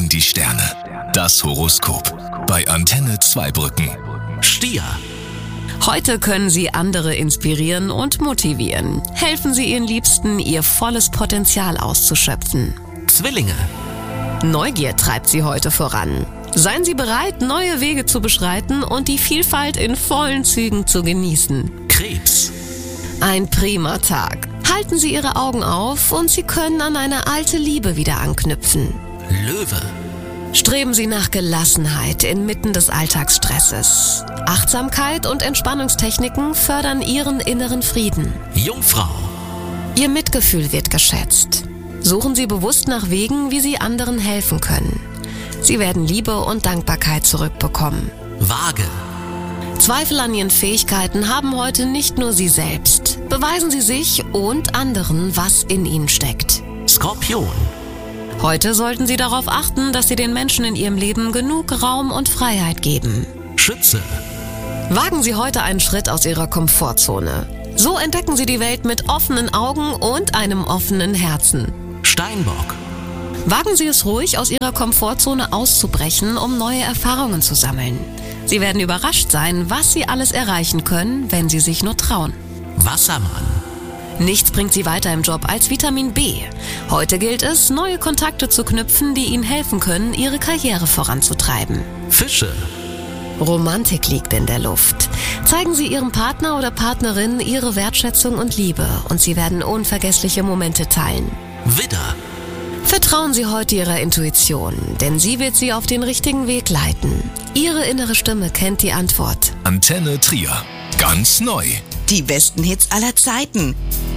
in die Sterne. Das Horoskop bei Antenne Zweibrücken. Stier. Heute können Sie andere inspirieren und motivieren. Helfen Sie Ihren Liebsten, ihr volles Potenzial auszuschöpfen. Zwillinge. Neugier treibt Sie heute voran. Seien Sie bereit, neue Wege zu beschreiten und die Vielfalt in vollen Zügen zu genießen. Krebs. Ein prima Tag. Halten Sie Ihre Augen auf und Sie können an eine alte Liebe wieder anknüpfen. Löwe. Streben Sie nach Gelassenheit inmitten des Alltagsstresses. Achtsamkeit und Entspannungstechniken fördern Ihren inneren Frieden. Jungfrau. Ihr Mitgefühl wird geschätzt. Suchen Sie bewusst nach Wegen, wie Sie anderen helfen können. Sie werden Liebe und Dankbarkeit zurückbekommen. Waage. Zweifel an Ihren Fähigkeiten haben heute nicht nur Sie selbst. Beweisen Sie sich und anderen, was in Ihnen steckt. Skorpion. Heute sollten Sie darauf achten, dass Sie den Menschen in Ihrem Leben genug Raum und Freiheit geben. Schütze. Wagen Sie heute einen Schritt aus Ihrer Komfortzone. So entdecken Sie die Welt mit offenen Augen und einem offenen Herzen. Steinbock. Wagen Sie es ruhig, aus Ihrer Komfortzone auszubrechen, um neue Erfahrungen zu sammeln. Sie werden überrascht sein, was Sie alles erreichen können, wenn Sie sich nur trauen. Wassermann. Nichts bringt Sie weiter im Job als Vitamin B. Heute gilt es, neue Kontakte zu knüpfen, die Ihnen helfen können, Ihre Karriere voranzutreiben. Fische. Romantik liegt in der Luft. Zeigen Sie Ihrem Partner oder Partnerin Ihre Wertschätzung und Liebe und Sie werden unvergessliche Momente teilen. Widder. Vertrauen Sie heute Ihrer Intuition, denn sie wird Sie auf den richtigen Weg leiten. Ihre innere Stimme kennt die Antwort. Antenne Trier. Ganz neu. Die besten Hits aller Zeiten.